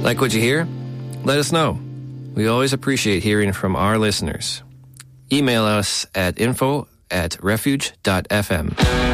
Like what you hear? Let us know. We always appreciate hearing from our listeners. Email us at info@refuge.fm.